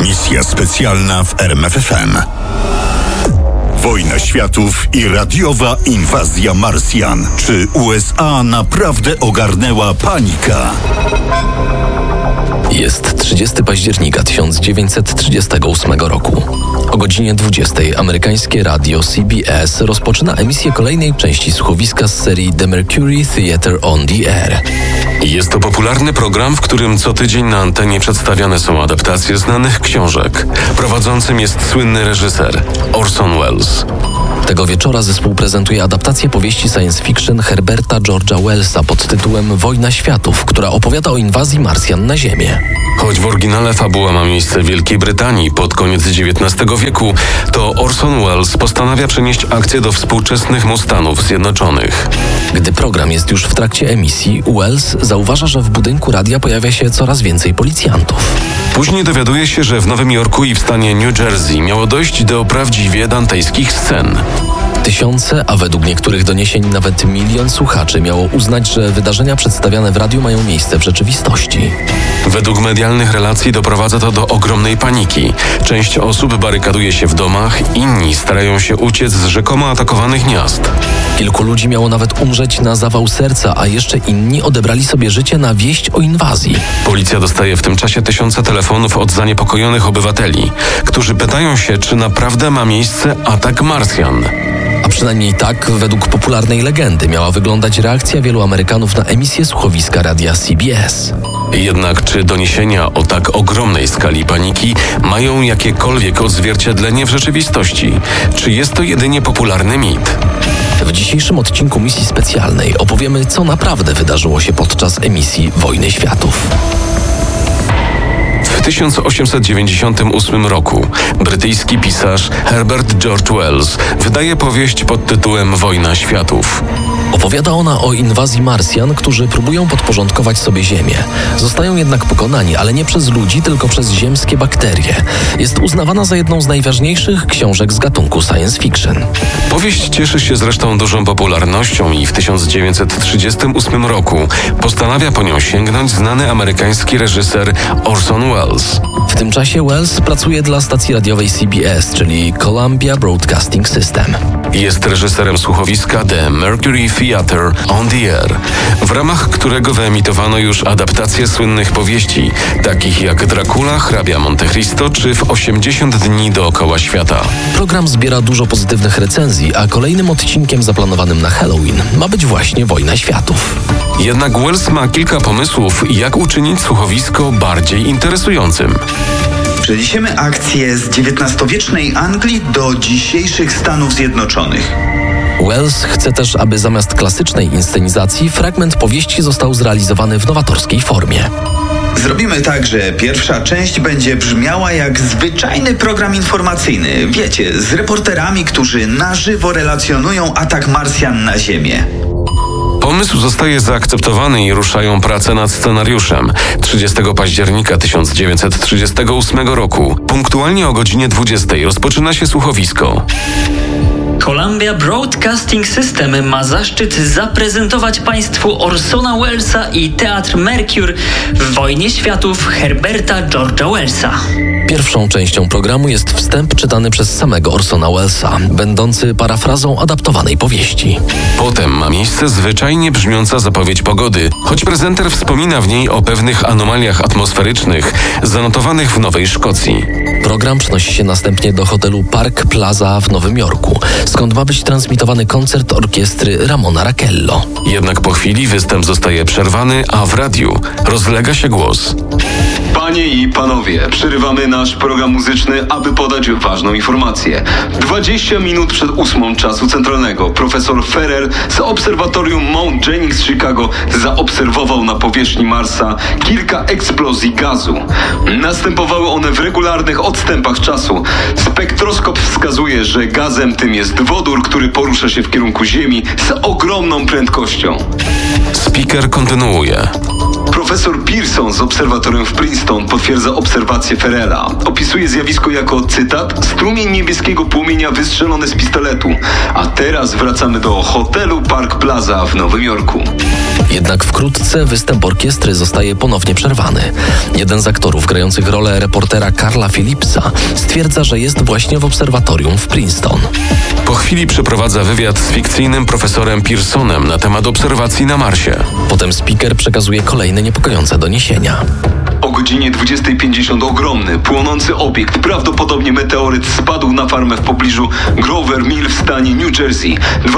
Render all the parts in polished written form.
Misja specjalna w RMF FM. Wojna światów i radiowa inwazja Marsjan. Czy USA naprawdę ogarnęła panika? Jest 30 października 1938 roku. O godzinie 20 amerykańskie radio CBS rozpoczyna emisję kolejnej części słuchowiska z serii The Mercury Theatre on the Air. Jest to popularny program, w którym co tydzień na antenie przedstawiane są adaptacje znanych książek. Prowadzącym jest słynny reżyser Orson Welles. Tego wieczora zespół prezentuje adaptację powieści science fiction Herberta George'a Wellsa pod tytułem Wojna światów, która opowiada o inwazji Marsjan na Ziemię. Choć w oryginale fabuła ma miejsce w Wielkiej Brytanii pod koniec XIX wieku, to Orson Welles postanawia przenieść akcję do współczesnych mu Stanów Zjednoczonych. Gdy program jest już w trakcie emisji, Welles zauważa, że w budynku radia pojawia się coraz więcej policjantów. Później dowiaduje się, że w Nowym Jorku i w stanie New Jersey miało dojść do prawdziwie dantejskich scen. Tysiące, a według niektórych doniesień nawet 1 milion słuchaczy miało uznać, że wydarzenia przedstawiane w radiu mają miejsce w rzeczywistości. Według medialnych relacji doprowadza to do ogromnej paniki. Część osób barykaduje się w domach, inni starają się uciec z rzekomo atakowanych miast. Kilku ludzi miało nawet umrzeć na zawał serca, a jeszcze inni odebrali sobie życie na wieść o inwazji. Policja dostaje w tym czasie tysiące telefonów od zaniepokojonych obywateli, którzy pytają się, czy naprawdę ma miejsce atak Marsjan. A przynajmniej tak, według popularnej legendy, miała wyglądać reakcja wielu Amerykanów na emisję słuchowiska radia CBS. Jednak czy doniesienia o tak ogromnej skali paniki mają jakiekolwiek odzwierciedlenie w rzeczywistości? Czy jest to jedynie popularny mit? W dzisiejszym odcinku misji specjalnej opowiemy, co naprawdę wydarzyło się podczas emisji Wojny Światów. W 1898 roku brytyjski pisarz Herbert George Wells wydaje powieść pod tytułem Wojna światów. Opowiada ona o inwazji Marsjan, którzy próbują podporządkować sobie Ziemię. Zostają jednak pokonani, ale nie przez ludzi, tylko przez ziemskie bakterie. Jest uznawana za jedną z najważniejszych książek z gatunku science fiction. Powieść cieszy się zresztą dużą popularnością i w 1938 roku postanawia po nią sięgnąć znany amerykański reżyser Orson Welles. W tym czasie Welles pracuje dla stacji radiowej CBS, czyli Columbia Broadcasting System. Jest reżyserem słuchowiska The Mercury Theatre on the Air, w ramach którego wyemitowano już adaptacje słynnych powieści, takich jak Dracula, Hrabia Monte Cristo czy w 80 dni dookoła świata. Program zbiera dużo pozytywnych recenzji, a kolejnym odcinkiem zaplanowanym na Halloween ma być właśnie Wojna Światów. Jednak Welles ma kilka pomysłów, jak uczynić słuchowisko bardziej interesującym. Przeniesiemy akcję z XIX-wiecznej Anglii do dzisiejszych Stanów Zjednoczonych. Welles chce też, aby zamiast klasycznej inscenizacji fragment powieści został zrealizowany w nowatorskiej formie. Zrobimy tak, że pierwsza część będzie brzmiała jak zwyczajny program informacyjny. Wiecie, z reporterami, którzy na żywo relacjonują atak Marsjan na Ziemię. Pomysł zostaje zaakceptowany i ruszają prace nad scenariuszem. 30 października 1938 roku, punktualnie o godzinie 20 rozpoczyna się słuchowisko. Columbia Broadcasting System ma zaszczyt zaprezentować Państwu Orsona Wellesa i Teatr Mercury w Wojnie Światów Herberta George'a Wellsa. Pierwszą częścią programu jest wstęp czytany przez samego Orsona Wellesa, będący parafrazą adaptowanej powieści. Potem ma miejsce zwyczajnie brzmiąca zapowiedź pogody, choć prezenter wspomina w niej o pewnych anomaliach atmosferycznych zanotowanych w Nowej Szkocji. Program przenosi się następnie do hotelu Park Plaza w Nowym Jorku, skąd ma być transmitowany koncert orkiestry Ramona Raquello. Jednak po chwili występ zostaje przerwany, a w radiu rozlega się głos. Panie i panowie, przerywamy nasz program muzyczny, aby podać ważną informację. 20 minut przed 8 czasu centralnego profesor Ferrer z obserwatorium Mount Jennings z Chicago zaobserwował na powierzchni Marsa kilka eksplozji gazu. Następowały one w regularnych odstępach czasu. Spektroskop wskazuje, że gazem tym jest wodór, który porusza się w kierunku Ziemi z ogromną prędkością. Speaker kontynuuje. Profesor Profesor Pearson z obserwatorium w Princeton potwierdza obserwację Ferrella. Opisuje zjawisko jako, cytat, strumień niebieskiego płomienia wystrzelony z pistoletu. A teraz wracamy do hotelu Park Plaza w Nowym Jorku. Jednak wkrótce występ orkiestry zostaje ponownie przerwany. Jeden z aktorów grających rolę reportera Carla Phillipsa stwierdza, że jest właśnie w obserwatorium w Princeton. Po chwili przeprowadza wywiad z fikcyjnym profesorem Pearsonem na temat obserwacji na Marsie. Potem speaker przekazuje kolejne niepokojące doniesienia. O godzinie 20:50 ogromny, płonący obiekt, prawdopodobnie meteoryt, spadł na farmę w pobliżu Grover Mill w stanie New Jersey,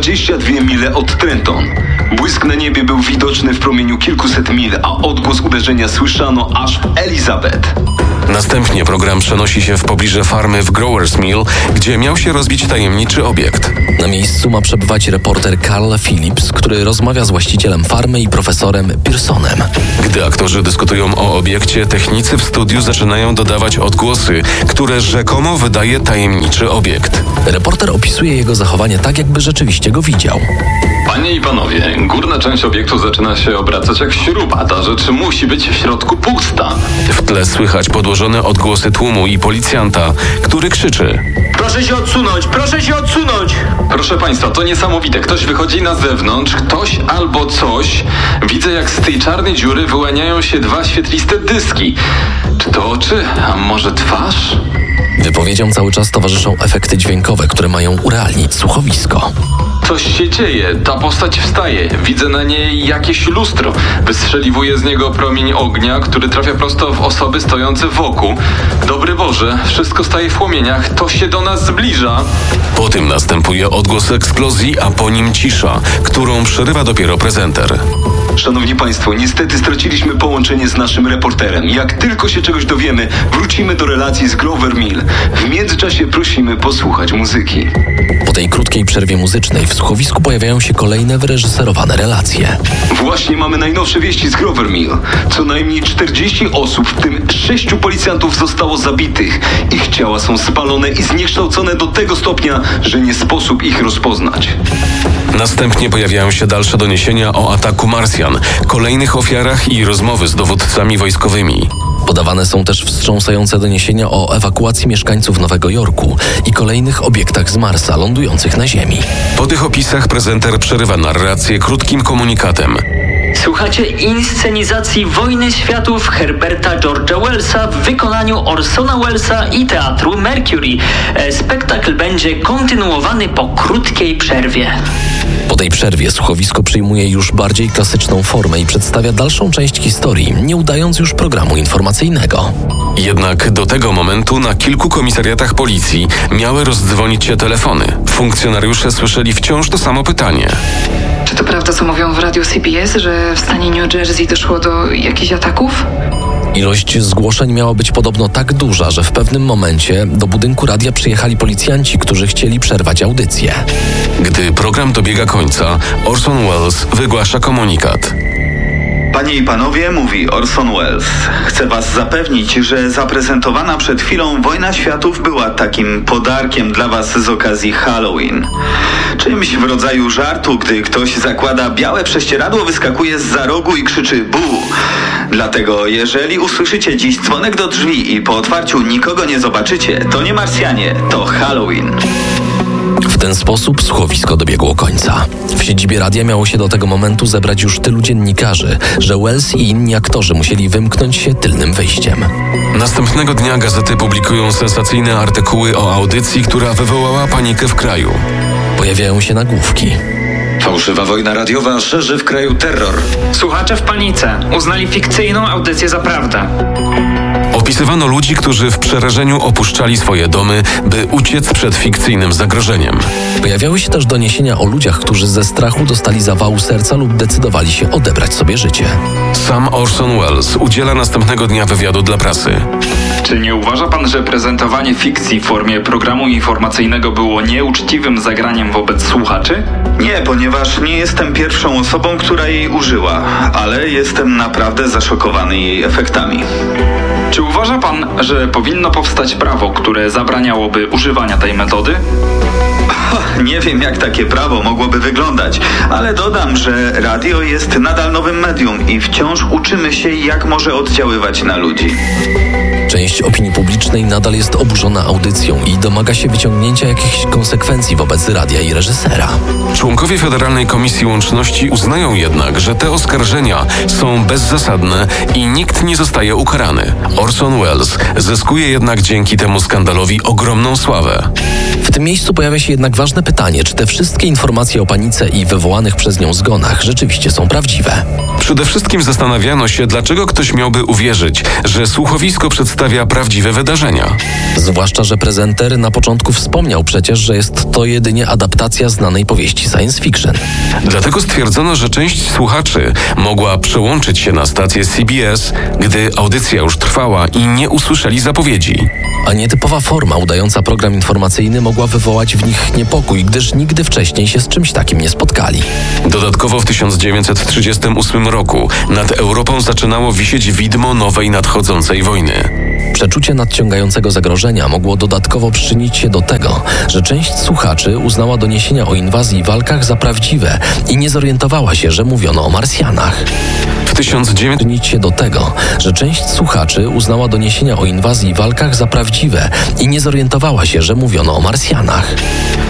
22 mile od Trenton. Błysk na niebie był widoczny w promieniu kilkuset mil, a odgłos uderzenia słyszano aż w Elizabeth. Następnie program przenosi się w pobliże farmy w Growers Mill, gdzie miał się rozbić tajemniczy obiekt. Na miejscu ma przebywać reporter Carl Phillips, który rozmawia z właścicielem farmy i profesorem Pearsonem. Gdy aktorzy dyskutują o obiekcie, technicy w studiu zaczynają dodawać odgłosy, które rzekomo wydaje tajemniczy obiekt. Reporter opisuje jego zachowanie tak, jakby rzeczywiście go widział. Panie i panowie, górna część obiektu zaczyna się obracać jak śruba. Ta rzecz musi być w środku pusta. W tle słychać podłożone odgłosy tłumu i policjanta, który krzyczy: Proszę się odsunąć! Proszę się odsunąć! Proszę państwa, to niesamowite. Ktoś wychodzi na zewnątrz, ktoś albo coś. Widzę, jak z tej czarnej dziury wyłaniają się dwa świetliste dyski. Czy to oczy, a może twarz? Wypowiedziom cały czas towarzyszą efekty dźwiękowe, które mają urealnić słuchowisko. Coś się dzieje, ta postać wstaje. Widzę na niej jakieś lustro. Wystrzeliwuje z niego promień ognia, który trafia prosto w osoby stojące wokół. Dobry Boże, wszystko staje w płomieniach, to się do nas zbliża. Po tym następuje odgłos eksplozji, a po nim cisza, którą przerywa dopiero prezenter. Szanowni Państwo, niestety straciliśmy połączenie z naszym reporterem. Jak tylko się czegoś dowiemy, wrócimy do relacji z Grover Mill. W międzyczasie prosimy posłuchać muzyki. Po tej krótkiej przerwie muzycznej w słuchowisku pojawiają się kolejne wyreżyserowane relacje. Właśnie mamy najnowsze wieści z Grover Mill. Co najmniej 40 osób, w tym 6 policjantów zostało zabitych. Ich ciała są spalone i zniekształcone do tego stopnia, że nie sposób ich rozpoznać. Następnie pojawiają się dalsze doniesienia o ataku Marsjan, kolejnych ofiarach i rozmowy z dowódcami wojskowymi. Podawane są też wstrząsające doniesienia o ewakuacji mieszkańców Nowego Jorku i kolejnych obiektach z Marsa lądujących na Ziemi. Po tych opisach prezenter przerywa narrację krótkim komunikatem. Słuchacie inscenizacji Wojny Światów Herberta George'a Wellsa w wykonaniu Orsona Wellesa i Teatru Mercury. Spektakl będzie kontynuowany po krótkiej przerwie. Po tej przerwie słuchowisko przyjmuje już bardziej klasyczną formę i przedstawia dalszą część historii, nie udając już programu informacyjnego. Jednak do tego momentu na kilku komisariatach policji miały rozdzwonić się telefony. Funkcjonariusze słyszeli wciąż to samo pytanie. Czy to prawda, co mówią w radiu CBS, że w stanie New Jersey doszło do jakichś ataków? Ilość zgłoszeń miała być podobno tak duża, że w pewnym momencie do budynku radia przyjechali policjanci, którzy chcieli przerwać audycję. Gdy program dobiega końca, Orson Welles wygłasza komunikat. Panie i panowie, mówi Orson Welles. Chcę was zapewnić, że zaprezentowana przed chwilą Wojna Światów była takim podarkiem dla was z okazji Halloween. Czymś w rodzaju żartu, gdy ktoś zakłada białe prześcieradło, wyskakuje zza rogu i krzyczy bu. Dlatego jeżeli usłyszycie dziś dzwonek do drzwi i po otwarciu nikogo nie zobaczycie, to nie Marsjanie, to Halloween. W ten sposób słuchowisko dobiegło końca. W siedzibie radia miało się do tego momentu zebrać już tylu dziennikarzy, że Welles i inni aktorzy musieli wymknąć się tylnym wyjściem. Następnego dnia gazety publikują sensacyjne artykuły o audycji, która wywołała panikę w kraju. Pojawiają się nagłówki. Fałszywa wojna radiowa szerzy w kraju terror. Słuchacze w panice. Uznali fikcyjną audycję za prawdę. Opisywano ludzi, którzy w przerażeniu opuszczali swoje domy, by uciec przed fikcyjnym zagrożeniem. Pojawiały się też doniesienia o ludziach, którzy ze strachu dostali zawału serca lub decydowali się odebrać sobie życie. Sam Orson Welles udziela następnego dnia wywiadu dla prasy. Czy nie uważa pan, że prezentowanie fikcji w formie programu informacyjnego było nieuczciwym zagraniem wobec słuchaczy? Nie, ponieważ nie jestem pierwszą osobą, która jej użyła, ale jestem naprawdę zaszokowany jej efektami. Czy uważa pan, że powinno powstać prawo, które zabraniałoby używania tej metody? Nie wiem, jak takie prawo mogłoby wyglądać, ale dodam, że radio jest nadal nowym medium i wciąż uczymy się, jak może oddziaływać na ludzi. Część opinii publicznej nadal jest oburzona audycją i domaga się wyciągnięcia jakichś konsekwencji wobec radia i reżysera. Członkowie Federalnej Komisji Łączności uznają jednak, że te oskarżenia są bezzasadne i nikt nie zostaje ukarany. Orson Welles zyskuje jednak dzięki temu skandalowi ogromną sławę. W tym miejscu pojawia się jednak ważne pytanie, czy te wszystkie informacje o panice i wywołanych przez nią zgonach rzeczywiście są prawdziwe. Przede wszystkim zastanawiano się, dlaczego ktoś miałby uwierzyć, że słuchowisko przedstawia prawdziwe wydarzenia. Zwłaszcza, że prezenter na początku wspomniał przecież, że jest to jedynie adaptacja znanej powieści science fiction. Dlatego stwierdzono, że część słuchaczy mogła przełączyć się na stację CBS, gdy audycja już trwała i nie usłyszeli zapowiedzi. A nietypowa forma udająca program informacyjny mogła wywołać w nich niepokój, gdyż nigdy wcześniej się z czymś takim nie spotkali. Dodatkowo w 1938 roku nad Europą zaczynało wisieć widmo nowej nadchodzącej wojny. Przeczucie nadciągającego zagrożenia mogło dodatkowo przyczynić się do tego, że część słuchaczy uznała doniesienia o inwazji i walkach za prawdziwe i nie zorientowała się, że mówiono o Marsjanach. Przyczynić się do tego, że część słuchaczy uznała doniesienia o inwazji i walkach za prawdziwe i nie zorientowała się, że mówiono o Marsjanach.